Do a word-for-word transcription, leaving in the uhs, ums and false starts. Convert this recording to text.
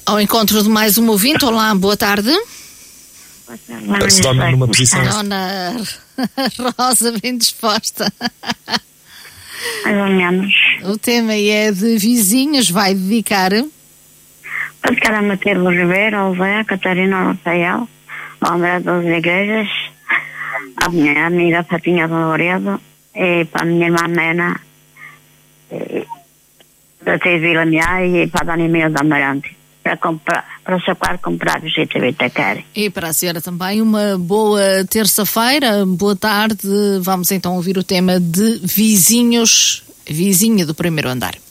Ao encontro de mais um ouvinte. Olá, boa tarde. Se dorme numa posição. Dona Rosa, bem disposta. Mais ou menos. O tema é de vizinhos, vai dedicar? Para dedicar a Matilde Ribeiro, ao Zé, a Catarina, ao Rafael, ao André das Igrejas, à minha amiga Fatinha do Louredo, e para a minha irmã Mena, para a Tia Vila Miá e para a Dani Mia da Amarante. Para, comprar, para o seu quarto comprar visita Vitaquer. E para a senhora também uma boa terça-feira, boa tarde. Vamos então ouvir o tema de vizinhos, vizinha do primeiro andar.